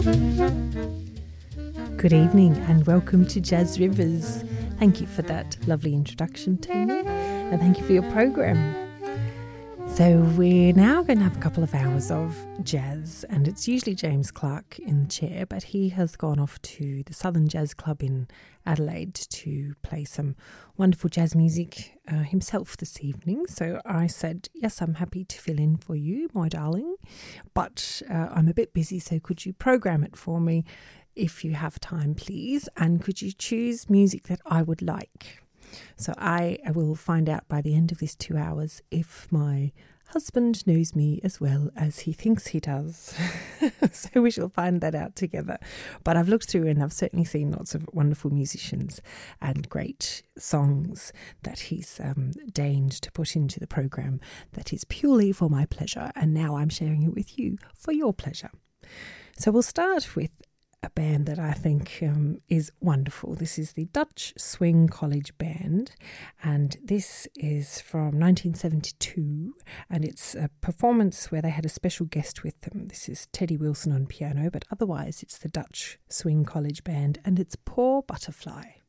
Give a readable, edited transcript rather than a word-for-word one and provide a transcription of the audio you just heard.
Good evening and welcome to Jazz Rivers. Thank you for that lovely introduction to me, and thank you for your program. So we're now going to have a couple of hours of jazz, and it's usually James Clark in the chair, but he has gone off to the Southern Jazz Club in Adelaide to play some wonderful jazz music himself this evening. So I said, yes, I'm happy to fill in for you, my darling, but I'm a bit busy, so could you program it for me if you have time, please? And could you choose music that I would like? So I will find out by the end of this 2 hours if my husband knows me as well as he thinks he does. So we shall find that out together. But I've looked through and I've certainly seen lots of wonderful musicians and great songs that he's deigned to put into the program that is purely for my pleasure. And now I'm sharing it with you for your pleasure. So we'll start with a band that I think is wonderful. This is the Dutch Swing College Band, and this is from 1972, and it's a performance where they had a special guest with them. This is Teddy Wilson on piano, but otherwise it's the Dutch Swing College Band, and it's Poor Butterfly.